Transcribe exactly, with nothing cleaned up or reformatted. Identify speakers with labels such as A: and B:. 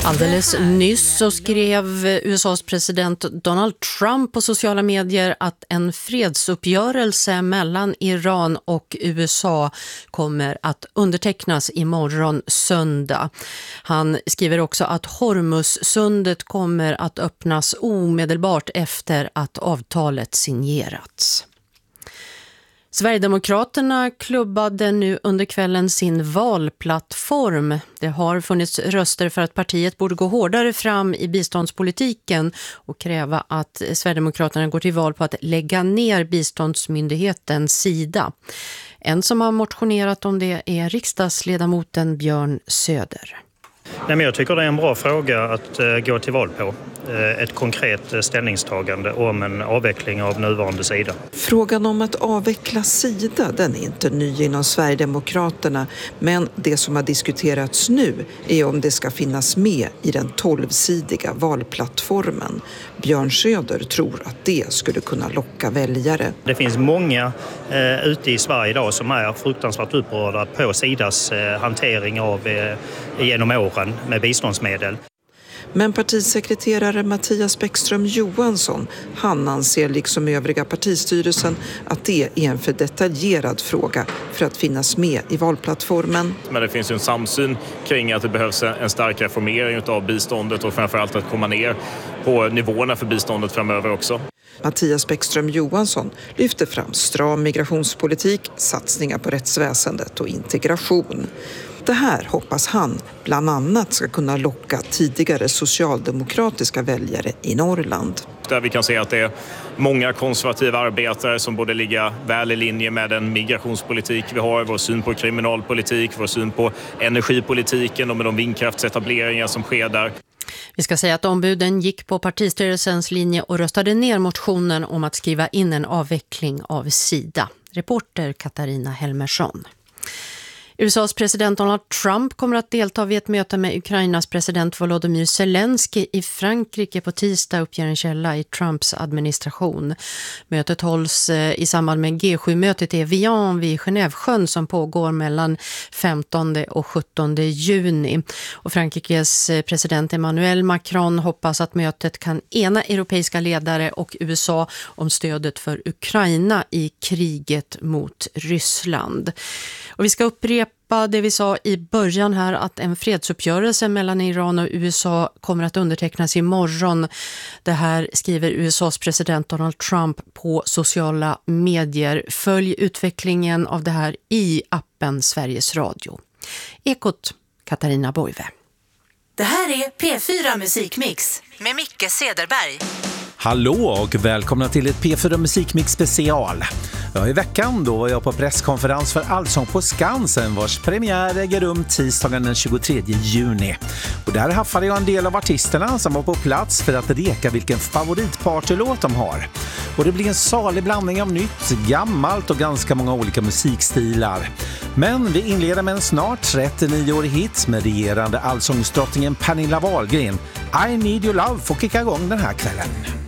A: Alldeles nyss så skrev U S A:s president Donald Trump på sociala medier att en fredsuppgörelse mellan Iran och U S A kommer att undertecknas imorgon söndag. Han skriver också att Hormuzsundet kommer att öppnas omedelbart efter att avtalet signerats. Sverigedemokraterna klubbade nu under kvällen sin valplattform. Det har funnits röster för att partiet borde gå hårdare fram i biståndspolitiken och kräva att Sverigedemokraterna går till val på att lägga ner biståndsmyndigheten Sida. En som har motionerat om det är riksdagsledamoten Björn Söder.
B: Nej, men jag tycker det är en bra fråga att uh, gå till val på. Uh, ett konkret uh, ställningstagande om en avveckling av nuvarande Sida.
C: Frågan om att avveckla Sida, den är inte ny inom Sverigedemokraterna. Men det som har diskuterats nu är om det ska finnas med i den tolvsidiga valplattformen. Björn Söder tror att det skulle kunna locka väljare.
B: Det finns många uh, ute i Sverige idag som är fruktansvärt upprörda på Sidas uh, hantering av uh, genom åren med biståndsmedel.
C: Men partisekreterare Mattias Bäckström Johansson, han anser liksom övriga partistyrelsen att det är en för detaljerad fråga för att finnas med i valplattformen.
D: Men det finns ju en samsyn kring att det behövs en stark reformering av biståndet och framförallt att komma ner på nivåerna för biståndet framöver också.
C: Mattias Bäckström Johansson lyfter fram stram migrationspolitik, satsningar på rättsväsendet och integration. Det här hoppas han bland annat ska kunna locka tidigare socialdemokratiska väljare i Norrland.
D: Där vi kan se att det är många konservativa arbetare som borde ligga väl i linje med den migrationspolitik vi har, vår syn på kriminalpolitik, vår syn på energipolitiken och med de vindkraftsetableringar som sker där.
A: Vi ska säga att ombuden gick på partistyrelsens linje och röstade ner motionen om att skriva in en avveckling av Sida. Reporter Katarina Helmersson. U S A:s president Donald Trump kommer att delta vid ett möte med Ukrainas president Volodymyr Zelensky i Frankrike på tisdag, uppger en källa i Trumps administration. Mötet hålls i samband med G sju-mötet i Evian vid Genèvesjön som pågår mellan femtonde och sjuttonde juni. Och Frankrikes president Emmanuel Macron hoppas att mötet kan ena europeiska ledare och U S A om stödet för Ukraina i kriget mot Ryssland. Och vi ska upprepa det vi sa i början här, att en fredsuppgörelse mellan Iran och U S A kommer att undertecknas imorgon. Det här skriver U S A:s president Donald Trump på sociala medier. Följ utvecklingen av det här i appen Sveriges Radio. Ekot, Katarina Boive.
E: Det här är P fyra Musikmix med Micke Cederberg.
F: Hallå och välkomna till ett P fyra Musikmix special. Ja, i veckan då var jag på presskonferens för Allsång på Skansen vars premiär äger rum tisdagen den tjugotredje juni. Och där haffade jag en del av artisterna som var på plats för att reka vilken favoritpartylåt de har. Och det blir en salig blandning av nytt, gammalt och ganska många olika musikstilar. Men vi inleder med en snart trettionio-årig hit med regerande allsångsdrottningen Pernilla Wahlgren. I Need Your Love får kicka igång den här kvällen.